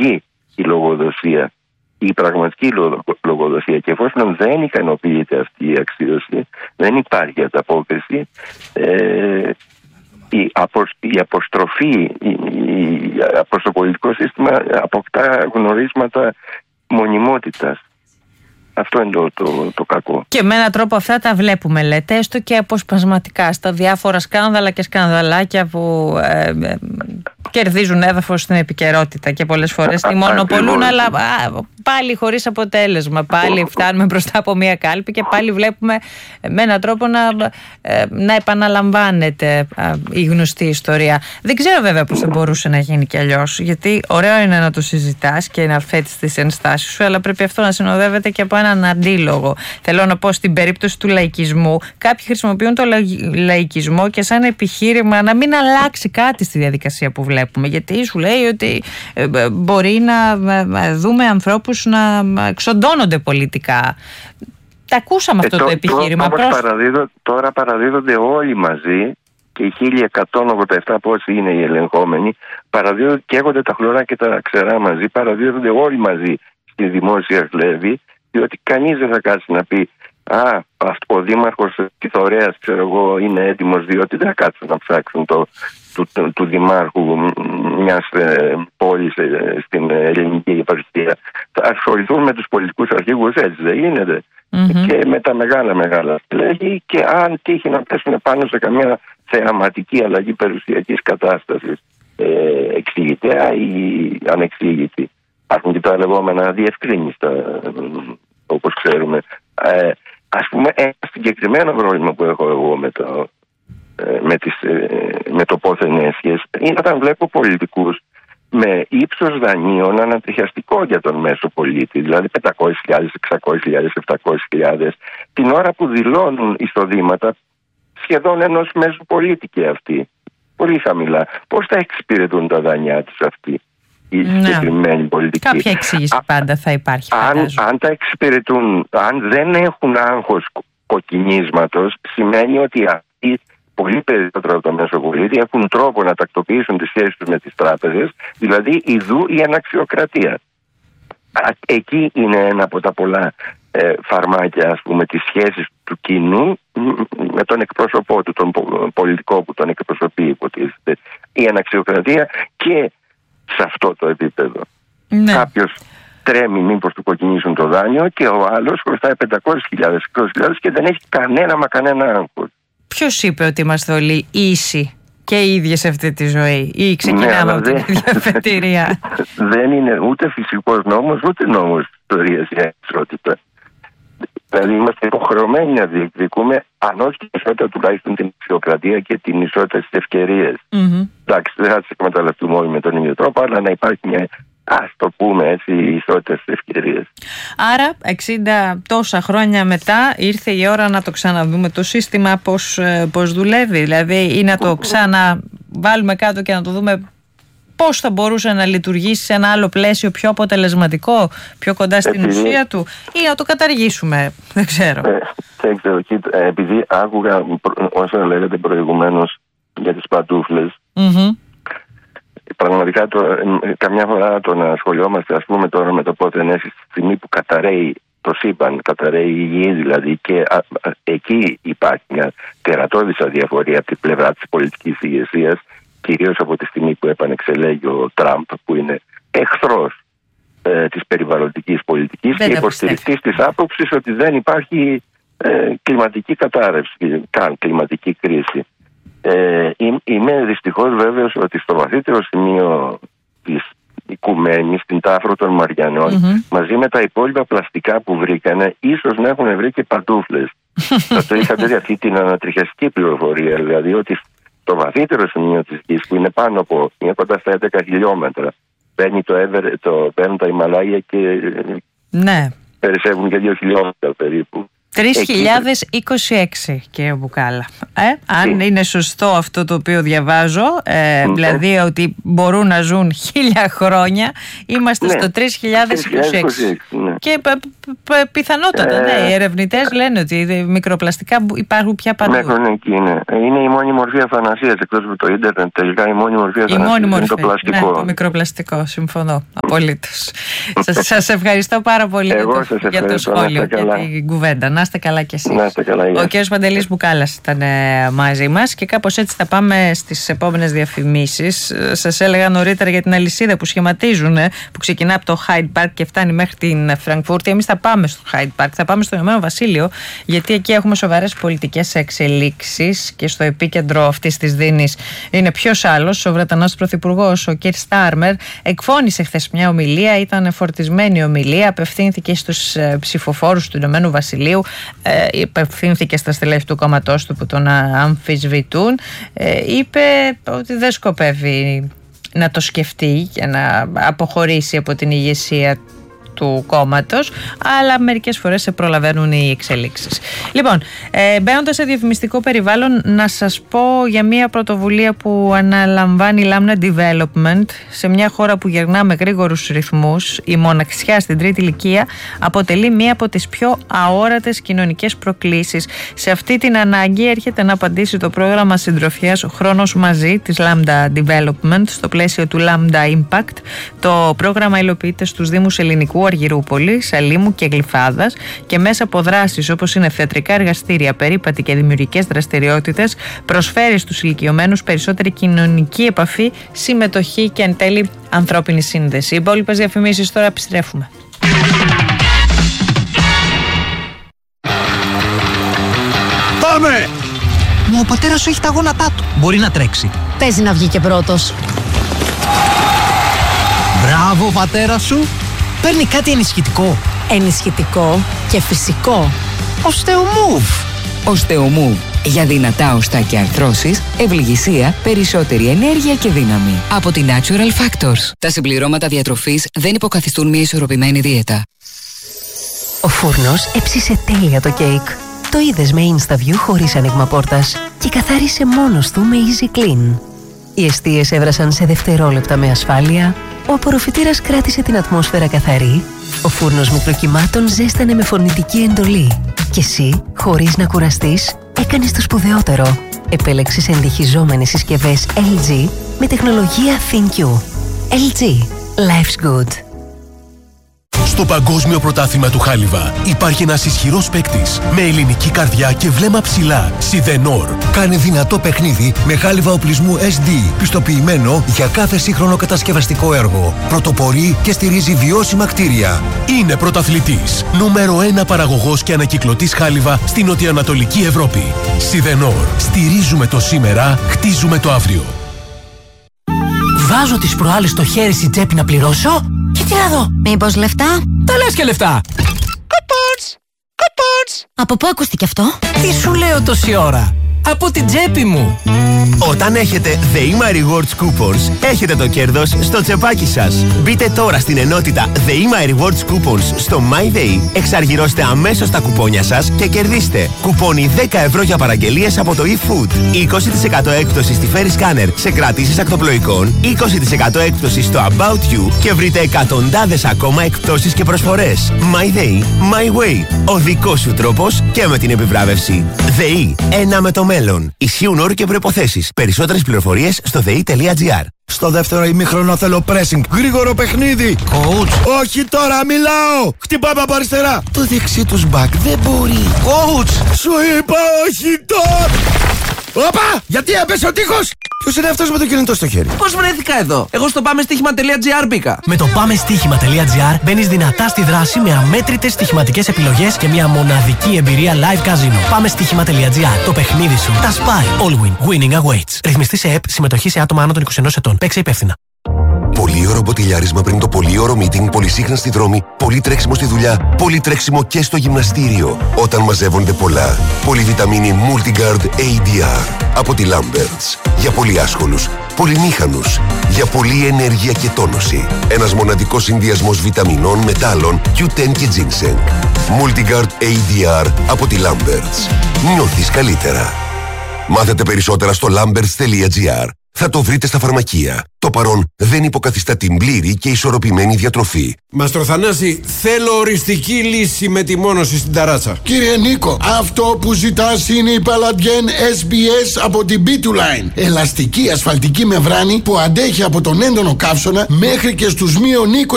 πραγματική η λογοδοσία, η πραγματική λογοδοσία, και εφόσον δεν ικανοποιείται αυτή η αξίωση, δεν υπάρχει ανταπόκριση, η αποστροφή προς το πολιτικό σύστημα αποκτά γνωρίσματα μονιμότητας. Αυτό είναι το κακό. Και με έναν τρόπο αυτά τα βλέπουμε, λέτε, έστω και αποσπασματικά στα διάφορα σκάνδαλα και σκανδαλάκια που κερδίζουν έδαφος στην επικαιρότητα και πολλές φορές τη μονοπολούν, αλλά πάλι χωρίς αποτέλεσμα. Πάλι φτάνουμε μπροστά από μια κάλπη και πάλι βλέπουμε με έναν τρόπο να επαναλαμβάνεται η γνωστή ιστορία. Δεν ξέρω βέβαια πώς θα μπορούσε να γίνει κι αλλιώς, γιατί ωραίο είναι να το συζητάς και να θέτεις τις ενστάσεις σου, αλλά πρέπει αυτό να συνοδεύεται και από έναν αντίλογο. Θέλω να πω, στην περίπτωση του λαϊκισμού, κάποιοι χρησιμοποιούν το λαϊκισμό και σαν επιχείρημα να μην αλλάξει κάτι στη διαδικασία που βλέπουμε, γιατί σου λέει ότι μπορεί να δούμε ανθρώπους να εξοντώνονται πολιτικά. Τα ακούσαμε αυτό το επιχείρημα. Τώρα παραδίδονται όλοι μαζί, και οι 1187 πόσοι είναι οι ελεγχόμενοι, παραδίδονται, καίγονται τα χλωρά και τα ξερά μαζί, παραδίδονται όλοι μαζί στη δημόσια κλέβη, διότι κανείς δεν θα κάτσει να πει ο δήμαρχος της Θωρέας, ξέρω εγώ, είναι έτοιμος, διότι δεν θα κάτσουν να ψάξουν του δημάρχου μιας πόλης στην ελληνική επαρχία. Θα ασχοληθούν με τους πολιτικούς αρχηγούς, έτσι δεν γίνεται? Και με τα μεγάλα στελέχη, και αν τύχει να πέσουν πάνω σε καμιά θεαματική αλλαγή περιουσιακής κατάστασης, εξηγητέα ή ανεξήγητη. Υπάρχουν και τα λεγόμενα διευκρίνηστα, όπως ξέρουμε. Ας πούμε, ένα συγκεκριμένο πρόβλημα που έχω εγώ με το πόθεν έσχες είναι όταν βλέπω πολιτικούς με ύψος δανείων ανατριχιαστικό για τον μέσο πολίτη, δηλαδή 500.000, 600.000, 700.000, την ώρα που δηλώνουν εισοδήματα σχεδόν ενός μέσου πολίτη και αυτοί. Πολύ χαμηλά. Πώς θα εξυπηρετούν τα δανειά τους αυτοί η συγκεκριμένη πολιτική? Κάποια εξήγηση πάντα θα υπάρχει. Αν τα εξυπηρετούν, αν δεν έχουν άγχος κοκκινίσματος, σημαίνει ότι αυτοί πολύ περισσότερο από το μέσο πολίτη έχουν τρόπο να τακτοποιήσουν τις σχέσεις τους με τις τράπεζες, δηλαδή ιδού η αναξιοκρατία. Εκεί είναι ένα από τα πολλά φαρμάκια, ας πούμε, τις σχέσεις του κοινού με τον εκπρόσωπό του, τον πολιτικό που τον εκπροσωπεί, υποτίθεται. Η αναξιοκρατία, και σε αυτό το επίπεδο. Ναι. Κάποιος τρέμει μήπως του κοκκινήσουν το δάνειο και ο άλλος χρωστάει 500.000, 20.000 και δεν έχει κανένα άγχος. Ποιος είπε ότι είμαστε όλοι ίσοι και οι ίδιοι σε αυτή τη ζωή, ή ξεκινάμε από την ίδια αφετηρία? Δεν είναι ούτε φυσικός νόμος, ούτε νόμος ιστορίας η ισότητα. Δηλαδή είμαστε υποχρεωμένοι να διεκδικούμε, αν όχι την ισότητα, τουλάχιστον την αξιοκρατία και την ισότητα στις ευκαιρίες. Εντάξει, δεν θα τις εκμεταλλευτούμε όλοι με τον ίδιο τρόπο, αλλά να υπάρχει μια, ας το πούμε έτσι, ισότητα στις ευκαιρίες. Άρα 60 τόσα χρόνια μετά ήρθε η ώρα να το ξαναδούμε το σύστημα πώς δουλεύει, δηλαδή, ή να το ξαναβάλουμε κάτω και να το δούμε πώς θα μπορούσε να λειτουργήσει σε ένα άλλο πλαίσιο πιο αποτελεσματικό, πιο κοντά στην ουσία του, ή να το καταργήσουμε? Δεν ξέρω. Δεν ξέρω. Επειδή άκουγα όσο λέγατε προηγουμένως για τις παντούφλες, πραγματικά καμιά φορά το να ασχολιόμαστε, ας πούμε, τώρα με το πότε ενέσει στη στιγμή που καταραίει το σύμπαν, καταραίει η γη δηλαδή, και εκεί υπάρχει μια τερατώδης αδιαφορία από την πλευρά της πολιτικής ηγεσίας, κυρίως από τη στιγμή που επανεξελέγει ο Τραμπ, που είναι εχθρός της περιβαλλοντικής πολιτικής και υποστηρικτής της άποψης ότι δεν υπάρχει κλιματική κατάρρευση, καν κλιματική κρίση. Είμαι δυστυχώς βέβαιος ότι στο βαθύτερο σημείο της οικουμένης, στην Τάφρο των Μαριανών, μαζί με τα υπόλοιπα πλαστικά που βρήκανε, ίσως να έχουν βρει και παντούφλες. Θα το είχατε δει αυτή την ανατριχιαστική πληροφορία, δηλαδή ότι το βαθύτερο σημείο της γης, που είναι πάνω από, είναι κοντά στα 11 χιλιόμετρα, παίρνουν τα Ιμαλάια και περισσεύουν και 2 χιλιόμετρα περίπου. 3.026, κύριε Μπουκάλα. Αν είναι σωστό αυτό το οποίο διαβάζω, δηλαδή ότι μπορούν να ζουν 1.000 χρόνια, είμαστε στο 3.026. Και πιθανότατα. Ναι, οι ερευνητές λένε ότι μικροπλαστικά υπάρχουν πια παντού. Μέχρι εκεί είναι η μόνη μορφή αθανασίας εκτός από το ίντερνετ. Τελικά η μόνη μορφή αθανασίας είναι το πλαστικό. Ναι, το μικροπλαστικό. Συμφωνώ απολύτως. Σας ευχαριστώ πάρα πολύ για το σχόλιο και την κουβέντα. Να είστε καλά κι εσείς. Ο κ. Παντελής Μπουκάλας ήταν μαζί μας και κάπως έτσι θα πάμε στις επόμενες διαφημίσεις. Σας έλεγα νωρίτερα για την αλυσίδα που σχηματίζουν, που ξεκινά από το Hyde Park και φτάνει μέχρι την Φραγκφούρτη. Εμείς θα πάμε στο Hyde Park, θα πάμε στο Ηνωμένο Βασίλειο, γιατί εκεί έχουμε σοβαρές πολιτικές εξελίξεις και στο επίκεντρο αυτής της δίνης είναι ποιος άλλος, ο Βρετανός Πρωθυπουργός, ο Κίρ Στάρμερ, εκφώνησε χθες μια ομιλία, ήταν φορτισμένη ομιλία, απευθύνθηκε στους ψηφοφόρους του Ηνωμένου Βασιλείου, απευθύνθηκε στα στελέχη του κόμματός του που τον αμφισβητούν, είπε ότι δεν σκοπεύει να το σκεφτεί και να αποχωρήσει από την ηγεσία του κόμματος, αλλά μερικές φορές σε προλαβαίνουν οι εξελίξεις. Λοιπόν, μπαίνοντας σε διαφημιστικό περιβάλλον, να σας πω για μια πρωτοβουλία που αναλαμβάνει η Lambda Development σε μια χώρα που γερνά με γρήγορους ρυθμούς. Η μοναξιά στην τρίτη ηλικία αποτελεί μία από τις πιο αόρατες κοινωνικές προκλήσεις. Σε αυτή την ανάγκη έρχεται να απαντήσει το πρόγραμμα συντροφιάς Χρόνος Μαζί της Lambda Development στο πλαίσιο του Lambda Impact. Το πρόγραμμα υλοποιείται στους Δήμους Ελληνικού, Αργυρούπολης, Αλήμου και Γλυφάδας και μέσα από δράσεις όπως είναι θεατρικά εργαστήρια, περίπατη και δημιουργικές δραστηριότητες προσφέρει στους ηλικιωμένους περισσότερη κοινωνική επαφή, συμμετοχή και εν τέλει ανθρώπινη σύνδεση. Οι υπόλοιπες διαφημίσεις τώρα επιστρέφουμε. Πάμε! Μα ο πατέρας σου έχει τα γόνατά του. Μπορεί να τρέξει. Παίζει να βγει και πρώτος. Μπράβο, πατέρα σου. Παίρνει κάτι ενισχυτικό. Ενισχυτικό και φυσικό. Osteomove. Osteomove. Για δυνατά οστά και αρθρώσεις, ευληγησία, περισσότερη ενέργεια και δύναμη. Από τη Natural Factors. Τα συμπληρώματα διατροφής δεν υποκαθιστούν μια ισορροπημένη δίαιτα. Ο φούρνος έψισε τέλεια το κέικ. Το είδες με InstaView χωρίς άνοιγμα πόρτας και καθάρισε μόνος του με Easy Clean. Οι εστίες έβρασαν σε δευτερόλεπτα με ασφάλεια, ο απορροφητήρας κράτησε την ατμόσφαιρα καθαρή, ο φούρνος μικροκυμάτων ζέστανε με φωνητική εντολή και εσύ, χωρίς να κουραστείς, έκανες το σπουδαιότερο. Επέλεξες εντυχιζόμενες συσκευές LG με τεχνολογία ThinQ. LG. Life's good. Στο Παγκόσμιο Πρωτάθλημα του Χάλιβα υπάρχει ένας ισχυρός παίκτης με ελληνική καρδιά και βλέμμα ψηλά. Σιδενόρ. Κάνε δυνατό παιχνίδι με χάλιβα οπλισμού SD, πιστοποιημένο για κάθε σύγχρονο κατασκευαστικό έργο. Πρωτοπορεί και στηρίζει βιώσιμα κτίρια. Είναι πρωταθλητής. Νούμερο 1 παραγωγός και ανακυκλωτής χάλιβα στην νοτιοανατολική Ευρώπη. Σιδενόρ. Στηρίζουμε το σήμερα, χτίζουμε το αύριο. Βάζω τις προάλλες στο χέρι στην τσέπη να πληρώσω και τι να δω. Μήπως λεφτά? Τα λες και λεφτά. Κουπόνς. Από πού ακούστηκε αυτό? Τι σου λέω τόση ώρα. Από την τσέπη μου. Όταν έχετε The My Rewards Coupons, έχετε το κέρδος στο τσεπάκι σας. Μπείτε τώρα στην ενότητα The My Rewards Coupons στο MyDay, εξαργυρώστε αμέσως τα κουπόνια σας και κερδίστε κουπόνι 10 ευρώ για παραγγελίες από το eFood, 20% έκπτωση στη Ferry Scanner σε κρατήσεις ακτοπλοϊκών, 20% έκπτωση στο About You και βρείτε εκατοντάδες ακόμα εκπτώσεις και προσφορές. MyDay, My Way. Ο δικός σου τρόπος και με την επιβράβευση. ΔΕΗ. Ένα με το μέλλον. Ισχύουν όροι και προϋποθέσεις. Περισσότερες πληροφορίες στο dei.gr. Στο δεύτερο ημίχρονο θέλω pressing. Γρήγορο παιχνίδι. Coach. Όχι τώρα, μιλάω. Χτυπάμε από αριστερά. Το δεξί τους back δεν μπορεί. Coach. Σου είπα όχι τώρα. Όπα! Γιατί έπεσε ο τείχος! Ποιος είναι αυτός με το κινητό στο χέρι? Πώς βρέθηκα εδώ? Εγώ στο πάμεστοίχημα.gr μπήκα. Με το πάμεστοίχημα.gr μπαίνεις δυνατά στη δράση με αμέτρητες στοιχηματικές επιλογές και μια μοναδική εμπειρία live casino. Πάμεστοίχημα.gr. Το παιχνίδι σου. Τα spy. All win. Winning awaits. Ρυθμιστή σε ΕΠ. Συμμετοχή σε άτομα άνω των 21 ετών. Παίξε υπεύθυνα. Πολύωρο μποτιλιάρισμα πριν το πολύωρο meeting, πολυσύχνα στη δρόμη, πολύ τρέξιμο στη δουλειά, πολύ τρέξιμο και στο γυμναστήριο. Όταν μαζεύονται πολλά. Πολυβιταμίνη Multigard ADR από τη Lamberts. Για πολύ άσχολους, πολυμήχανους. Για πολλή ενέργεια και τόνωση. Ένας μοναδικός συνδυασμός βιταμινών, μετάλλων, Q10 και ginseng. Multigard ADR από τη Lamberts. Νιώθεις καλύτερα. Μάθετε περισσότερα στο lamberts.gr. θα το βρείτε στα φαρμακεία. Το παρόν δεν υποκαθιστά την πλήρη και ισορροπημένη διατροφή. Μαστρο Θανάση, θέλω οριστική λύση με τη μόνωση στην ταράτσα. Κύριε Νίκο, αυτό που ζητάς είναι η Paladien SBS από την B2Line. Ελαστική ασφαλτική μεμβράνη που αντέχει από τον έντονο καύσωνα μέχρι και στους -20